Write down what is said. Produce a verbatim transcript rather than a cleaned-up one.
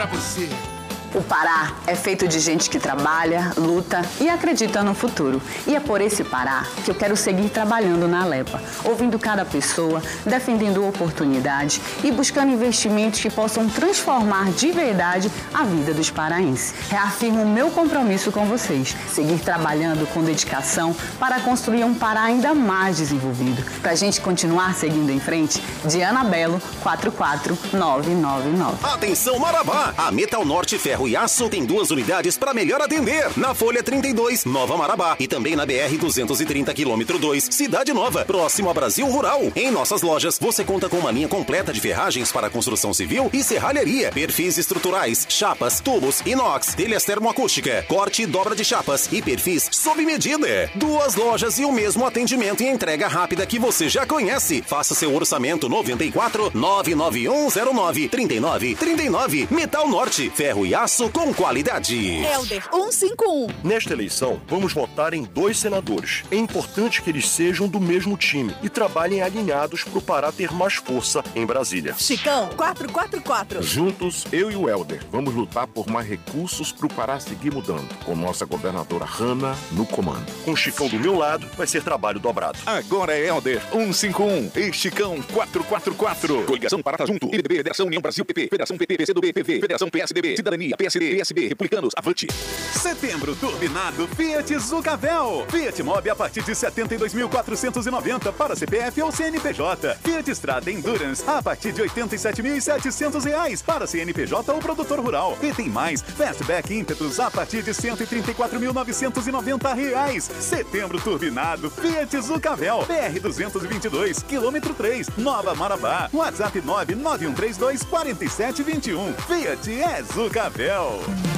pra você. O Pará é feito de gente que trabalha, luta e acredita no futuro. E é por esse Pará que eu quero seguir trabalhando na Alepa, ouvindo cada pessoa, defendendo oportunidade e buscando investimentos que possam transformar de verdade a vida dos paraenses. Reafirmo o meu compromisso com vocês, seguir trabalhando com dedicação para construir um Pará ainda mais desenvolvido. Para a gente continuar seguindo em frente, Diana Belo, quatro quatro nove nove nove. Atenção Marabá! A Metal Norte Ferro e Aço tem duas unidades para melhor atender. Na Folha trinta e dois, Nova Marabá. E também na B R duzentos e trinta, quilômetro dois, Cidade Nova, próximo a Brasil Rural. Em nossas lojas, você conta com uma linha completa de ferragens para construção civil e serralheria, perfis estruturais, chapas, tubos, inox, telhas termoacústica, corte e dobra de chapas e perfis sob medida. Duas lojas e o mesmo atendimento e entrega rápida que você já conhece. Faça seu orçamento noventa e quatro, nove nove um zero nove, trinta e nove, trinta e nove. Metal Norte, ferro e aço com qualidade. Helder, cento e cinquenta e um. Nesta eleição, vamos votar em dois senadores. É importante que eles sejam do mesmo time e trabalhem alinhados para o Pará ter mais força em Brasília. Chicão, quatrocentos e quarenta e quatro. Juntos, eu e o Helder, vamos lutar por mais recursos para o Pará seguir mudando, com nossa governadora Hanna no comando. Com o Chicão do meu lado, vai ser trabalho dobrado. Agora é Helder, cento e cinquenta e um e Chicão quatrocentos e quarenta e quatro. Coligação Pará Junto, I B D B, Federação União Brasil P P, Federação P T, P C do B, P V, Federação P S D B, Cidadania, P S D, P S B, Republicanos, avante. Setembro turbinado Fiat Zucavel. Fiat Mobi a partir de setenta e dois mil quatrocentos e noventa para C P F ou C N P J. Fiat Strada Endurance a partir de oitenta e sete mil e setecentos reais para C N P J ou produtor rural. E tem mais, Fastback Impetus a partir de cento e trinta e quatro mil novecentos e noventa reais. Setembro turbinado Fiat Zucavel. B R duzentos e vinte e dois, quilômetro três, Nova Marabá. WhatsApp nove nove um três dois, quatro sete dois um. Fiat é Zucavel.